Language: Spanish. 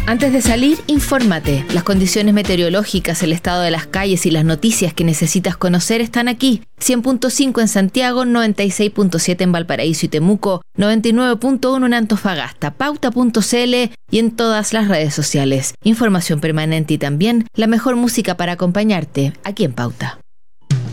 Antes de salir, infórmate. Las condiciones meteorológicas, el estado de las calles y las noticias que necesitas conocer están aquí. 100.5 en Santiago, 96.7 en Valparaíso y Temuco, 99.1 en Antofagasta, pauta.cl y en todas las redes sociales. Información permanente y también la mejor música para acompañarte aquí en Pauta.